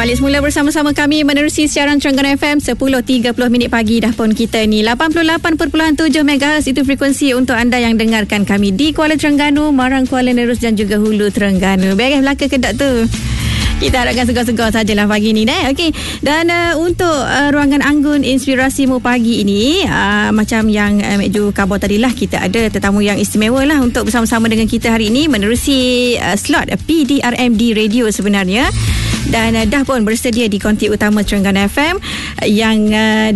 Balik semula bersama-sama kami menerusi siaran Terengganu FM 10.30 minit pagi dah pun kita ni 88.7 MHz itu frekuensi untuk anda yang dengarkan kami di Kuala Terengganu, Marang, Kuala Nerus dan juga Hulu Terengganu. Beres belaka ke tak tu? Kita harapkan segar-segar sajalah pagi ni okey. Dan untuk ruangan anggun inspirasimu pagi ini, macam yang Mek Ju khabar tadilah, kita ada tetamu yang istimewa lah untuk bersama-sama dengan kita hari ini menerusi slot PDRMD Radio sebenarnya. Dan dah pun bersedia di konti utama Terengganu FM yang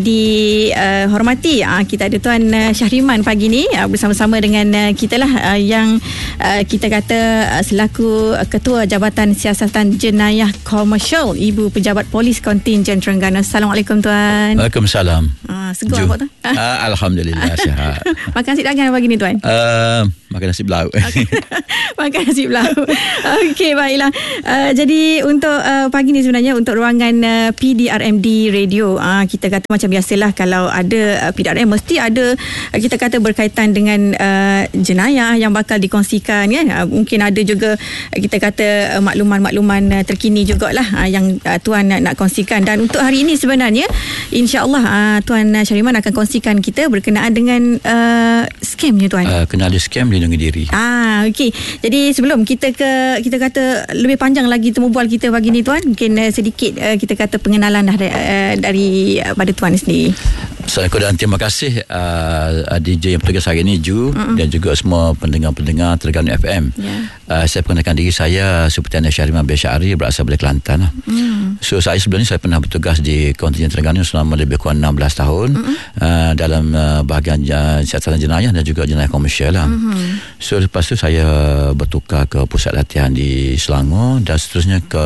dihormati. Kita ada Tuan Syahriman pagi ni bersama-sama dengan kita lah, yang kita kata selaku Ketua Jabatan Siasatan Jenayah Komersial Ibu Pejabat Polis Kontingen Terengganu. Assalamualaikum Tuan. Waalaikumsalam. Segar apa Tuan? Alhamdulillah sihat. Makan nasi dagang pagi ni Tuan? Makan nasi belauk. Makan nasi belauk. Okey, baiklah. Jadi untuk pagi ni sebenarnya untuk ruangan PDRMD Radio, kita kata macam biasalah, kalau ada PDRM mesti ada kita kata berkaitan dengan jenayah yang bakal dikongsikan kan. Mungkin ada juga kita kata makluman-makluman terkini jugalah yang Tuan nak kongsikan. Dan untuk hari ini sebenarnya insya-Allah Tuan Syahriman akan kongsikan kita berkenaan dengan scamnya Tuan. Kenali scam, lindungi diri. Okey. Jadi sebelum kita kata lebih panjang lagi temu bual kita pagi ni Tuan, mungkin sedikit kita kata pengenalan dah dari pada Tuan sendiri. Assalamualaikum dan terima kasih DJ yang bertugas hari ini Ju, dan juga semua pendengar-pendengar Terengganu FM. Saya perkenalkan diri saya Supritana Syahriman bin Syahri, berasal dari Kelantan. So saya sebelum ni saya pernah bertugas di kontingen Terengganu selama lebih kurang 16 tahun dalam bahagian siasatan jenayah dan juga jenayah komersial lah. So lepas tu saya bertukar ke pusat latihan di Selangor dan seterusnya ke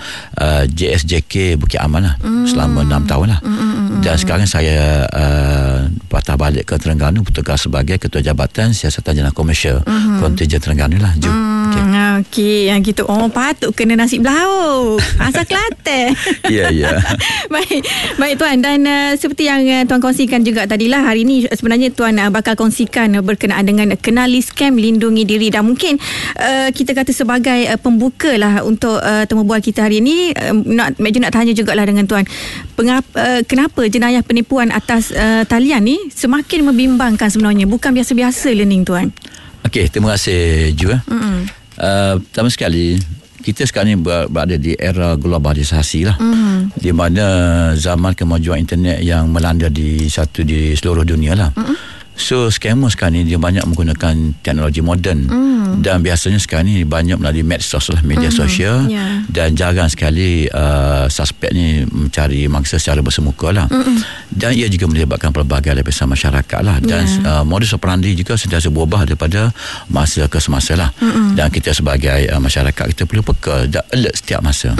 JSJK Bukit Aman lah selama 6 tahun lah. Dan sekarang saya patah balik ke Terengganu bertugas sebagai Ketua Jabatan Siasatan Jenayah Komersial Kontingen Terengganu lah Ju. Okey, yang gitu. Patut kena nasi belauk. Asal Kelantan. Ya. Baik Tuan, dan seperti yang Tuan kongsikan juga tadilah, hari ini sebenarnya Tuan bakal kongsikan berkenaan dengan kenali scam, lindungi diri. Dan mungkin kita kata sebagai pembuka lah untuk temu bual kita hari ini, Mek Ju nak tanya jugalah dengan Tuan, kenapa jenayah penipuan atas talian ni semakin membimbangkan sebenarnya, bukan biasa-biasa learning Tuan? Okey, terima kasih Ju. Pertama sekali, kita sekarang ni berada di era globalisasi lah, di mana zaman kemajuan internet yang melanda di seluruh dunia lah. So scammer sekarang ni dia banyak menggunakan teknologi moden, dan biasanya sekarang ni banyak melalui medsos lah, media sosial, dan jarang sekali suspek ni mencari mangsa secara bersemuka lah. Dan ia juga melibatkan pelbagai lapisan masyarakat lah, dan modus operandi juga sentiasa berubah daripada masa ke semasa lah. Dan kita sebagai masyarakat, kita perlu peka dan alert setiap masa.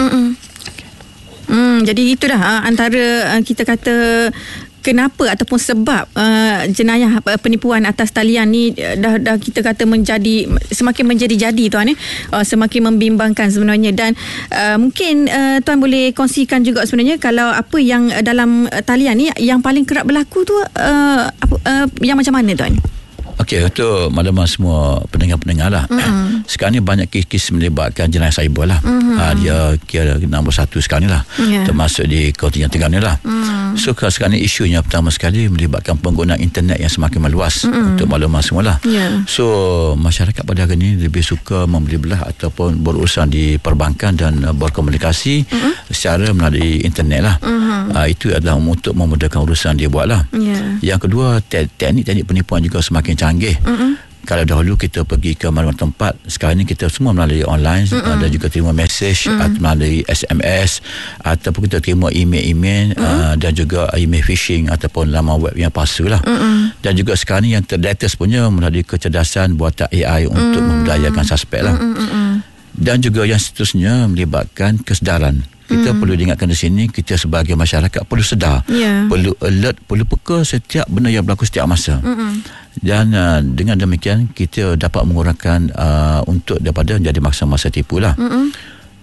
Jadi itu dah antara kita kata kenapa ataupun sebab jenayah penipuan atas talian ni dah kita kata semakin menjadi-jadi Tuan, semakin membimbangkan sebenarnya. Dan mungkin Tuan boleh kongsikan juga sebenarnya, kalau apa yang dalam talian ni yang paling kerap berlaku tu yang macam mana Tuan? Okey, untuk makluman semua pendengar-pendengar lah. Sekarang ni banyak kes melibatkan jenayah cyber lah. Dia kira nombor 1 sekarang ni lah, termasuk di kontingen Terengganu lah. So sekarang ni isunya pertama sekali melibatkan penggunaan internet yang semakin meluas untuk makluman semua lah. So masyarakat pada hari ni lebih suka membeli belah ataupun berurusan di perbankan dan berkomunikasi secara melalui internet lah. Itu adalah untuk memudahkan urusan dia buat lah. Yang kedua, teknik-teknik penipuan juga semakin canggih. Kalau dahulu kita pergi ke mana-mana tempat, sekarang ni kita semua melalui online, dan juga terima mesej atau melalui SMS, ataupun kita terima email dan juga email phishing ataupun laman web yang palsu lah. Dan juga sekarang ni yang terlatest punya melalui kecerdasan buatan AI untuk memberdayakan suspek lah. Dan juga yang seterusnya melibatkan kesedaran. Kita perlu diingatkan di sini, kita sebagai masyarakat perlu sedar, perlu alert, perlu peka setiap benda yang berlaku setiap masa. Dan dengan demikian kita dapat mengurangkan untuk daripada menjadi masa-masa tipu lah.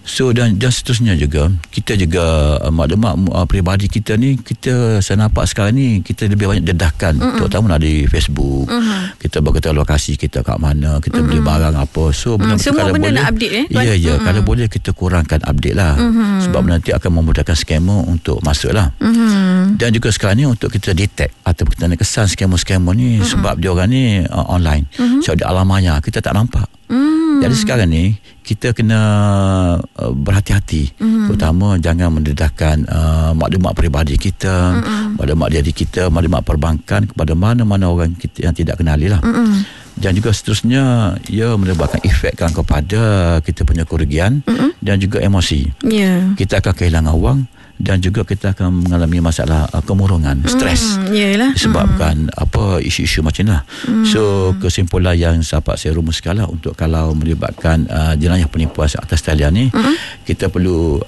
So dan seterusnya juga, kita juga maklumat peribadi kita ni, saya nampak sekarang ni kita lebih banyak dedahkan, terutama di Facebook. Kita beritahu lokasi kita kat mana, kita beli barang apa. So semua benda nak update Ya, kalau boleh kita kurangkan update lah. Sebab nanti akan memudahkan scammer untuk masuk lah. Dan juga sekarang ni untuk kita detect atau kita nak kesan scammer ni, sebab dia orang ni online. Sebab dia alam maya, kita tak nampak. Jadi sekarang ni kita kena berhati-hati, terutama jangan mendedahkan maklumat peribadi kita, maklumat diri kita, maklumat perbankan kepada mana-mana orang kita yang tidak kenali lah. Dan juga seterusnya, ia menyebabkan efekkan kepada kita punya kerugian dan juga emosi. Kita akan kehilangan wang dan juga kita akan mengalami masalah kemurungan, stres, disebabkan isu-isu macam ni lah. So kesimpulan yang dapat saya rumuskan lah, untuk kalau melibatkan jenayah penipuan atas talian ni, kita perlu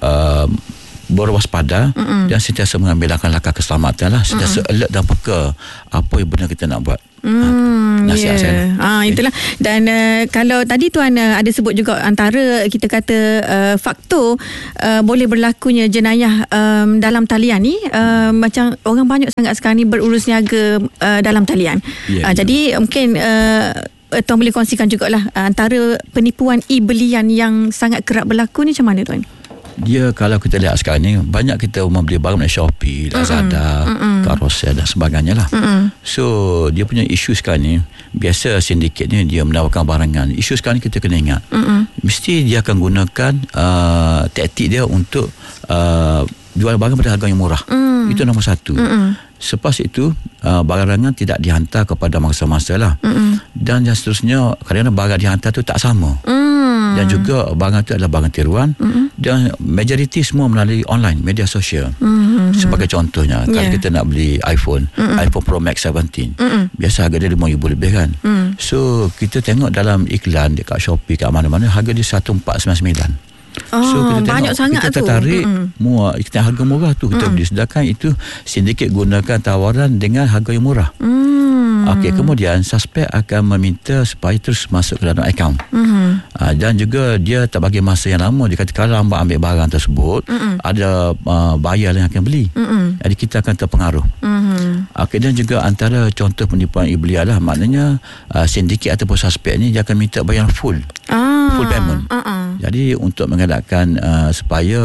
berwaspada dan sentiasa mengambil langkah keselamatan lah, sentiasa alert dan peka apa yang benar kita nak buat. Nasihat saya lah. Itulah. Dan kalau tadi Tuan ada sebut juga antara kita kata faktor boleh berlakunya jenayah dalam talian ni, macam orang banyak sangat sekarang ni berurus niaga dalam talian. Jadi mungkin Tuan boleh kongsikan jugalah antara penipuan e-belian yang sangat kerap berlaku ni macam mana Tuan? Dia kalau kita lihat sekarang ni, banyak kita membeli barang dari Shopee, Lazada, Carousel dan sebagainya lah. So dia punya isu sekarang ni, biasa sindiket ni dia menawarkan barangan. Isu sekarang ni kita kena ingat, mesti dia akan gunakan taktik dia untuk jual barang pada harga yang murah. Itu nombor satu. Selepas itu barangan tidak dihantar kepada mangsa-mangsa lah. Dan yang seterusnya, kadang-kadang barang dihantar tu tak sama. Dan juga barang itu adalah barang tiruan. Dan majoriti semua melalui online, media sosial. Sebagai contohnya, kalau kita nak beli iPhone Pro Max 17, biasa harga dia RM5,000 lebih kan. So kita tengok dalam iklan dekat Shopee, kat mana-mana, harga dia 1499. So kita banyak tengok, sangat kita tertarik kita harga murah tu kita beli, sedangkan itu sindiket gunakan tawaran dengan harga yang murah. Okey, kemudian suspek akan meminta supaya terus masuk ke dalam akaun. Dan juga dia tak bagi masa yang lama. Dia kata kalau hamba ambil barang tersebut, ada buyer yang akan beli. Jadi kita akan terpengaruh. Okey, dan juga antara contoh penipuan e-belian lah, maknanya sindiket ataupun suspek ni dia akan minta bayar full payment. Jadi untuk mengelakkan supaya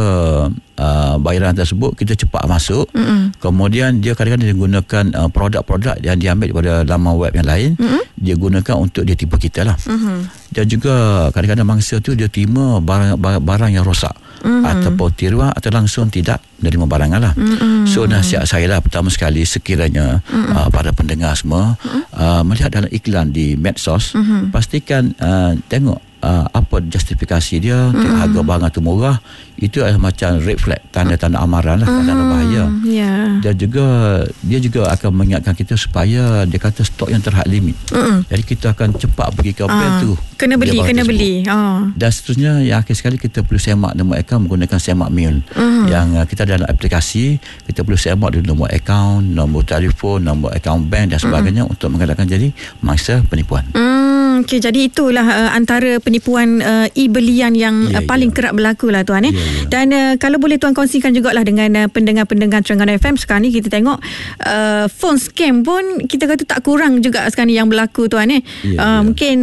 bayaran tersebut kita cepat masuk, kemudian dia kadang-kadang dia gunakan produk-produk yang diambil daripada laman web yang lain, dia gunakan untuk dia tipu kita lah. Dan juga kadang-kadang mangsa tu dia terima barang yang rosak, ataupun tiruan, atau langsung tidak menerima barangan lah. So nasihat saya lah, pertama sekali, sekiranya para pendengar semua melihat dalam iklan di medsos, pastikan tengok apa justifikasi dia, harga barang tu murah, itu adalah macam red flag, tanda-tanda amaran lah, tanda bahaya. Dan juga dia juga akan mengingatkan kita supaya dia kata stok yang terhad limit. Jadi kita akan cepat pergi ke bank tu, kena beli. Dan seterusnya, yang akhir sekali kita perlu semak nombor akaun menggunakan semak mail. Yang kita dalam aplikasi, kita perlu semak dulu nombor akaun, nombor telefon, nombor akaun bank dan sebagainya, untuk mengelakkan jadi mangsa penipuan. Okey, jadi itulah antara penipuan e-belian yang paling kerap berlaku lah Tuan. Dan kalau boleh Tuan kongsikan jugalah dengan pendengar-pendengar Terengganu FM, sekarang ni kita tengok phone scam pun kita kata tak kurang juga sekarang ni yang berlaku Tuan. Mungkin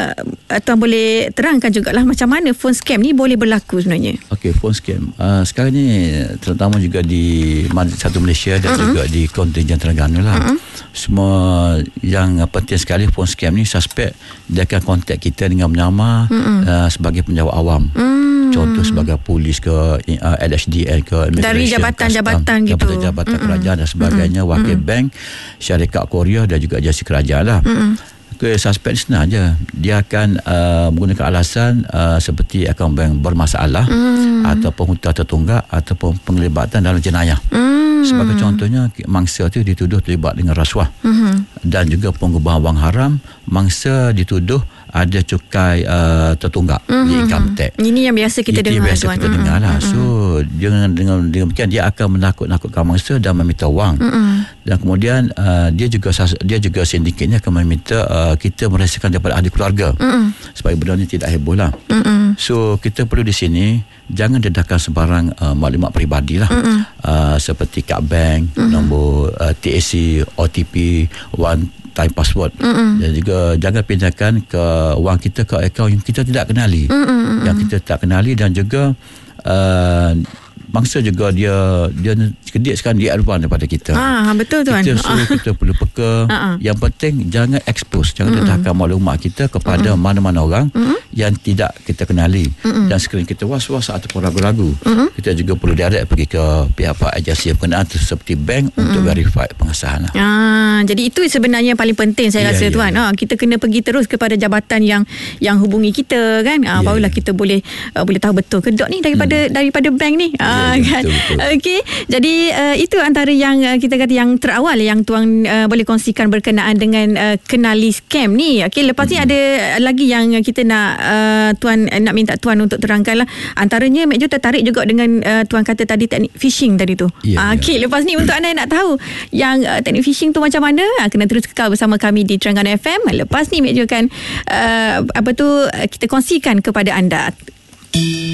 Tuan boleh terangkan jugalah macam mana phone scam ni boleh berlaku sebenarnya. Okey, phone scam sekarang ni terutama juga di satu Malaysia dan juga di kontingen Terengganu lah. Semua yang penting sekali, phone scam ni suspek dia akan kontak kita dengan menyamar sebagai penjawat awam. Contoh sebagai polis ke, LHDN ke, dari jabatan-jabatan gitu, jabatan kerajaan dan sebagainya, wakil bank, syarikat Korea dan juga jasi kerajaan lah. Suspek senang je, dia akan menggunakan alasan seperti akaun bank bermasalah, ataupun hutang tertunggak, ataupun penglibatan dalam jenayah. Sebagai contohnya, mangsa tu dituduh terlibat dengan rasuah, dan juga pengubahan wang haram. Mangsa dituduh ada cukai tertunggak di income tax. Ini yang biasa kita dengar. Kita dengar lah. So dengan demikian dia akan menakut-nakutkan mangsa dan meminta wang. Dan kemudian dia juga sindikatnya akan meminta kita merasakan daripada ahli keluarga supaya benda ni tidak heboh lah. So kita perlu di sini jangan dedahkan sebarang maklumat peribadi lah, seperti kad bank, nombor TAC, OTP, one time password, dan juga jangan pindahkan ke wang kita ke akaun yang kita tidak kenali, dan juga bangsa juga dia kedik sekarang dia advance daripada kita. Betul tuan. Kita perlu peka. Yang penting jangan expose, jangan dedahkan maklumat kita kepada mana-mana orang yang tidak kita kenali. Dan sekiranya kita was-was ataupun ragu-ragu, kita juga perlu direct pergi ke pihak agensi yang berkenaan seperti bank untuk verify pengesahan. Jadi itu sebenarnya yang paling penting saya rasa tuan. Kita kena pergi terus kepada jabatan yang hubungi kita kan. Barulah kita boleh tahu betul kedok ni daripada bank ni. Kan? Okey. Jadi itu antara yang kita kata yang terawal yang tuan boleh kongsikan berkenaan dengan kenali scam ni. Okey, lepas ni ada lagi yang kita nak tuan nak minta tuan untuk terangkanlah. Antaranya Mek Jo tertarik juga dengan tuan kata tadi teknik phishing tadi tu. Okey, lepas ni untuk anda yang nak tahu yang teknik phishing tu macam mana, kena terus kekal bersama kami di Terengganu FM. Lepas ni Mek Jo akan kita kongsikan kepada anda.